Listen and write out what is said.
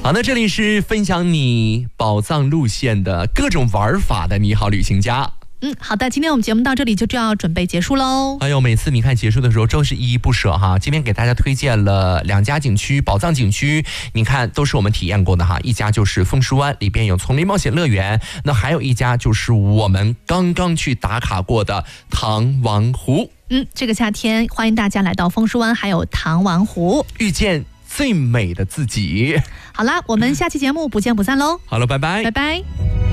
好，那这里是分享你宝藏路线的各种玩法的你好旅行家。 好的，今天我们节目到这里就要准备结束喽。 哎呦，每次你看结束的时候都是依依不舍哈。今天给大家推荐了2家景区，宝藏景区，你看都是我们体验过的哈。一家就是枫树湾，里边有丛林冒险乐园，那还有一家就是我们刚刚去打卡过的唐王湖。 这个夏天欢迎大家来到枫树湾还有唐王湖， 遇见最美的自己。 好啦，我们下期节目不见不散喽。 好了，拜拜， 拜拜。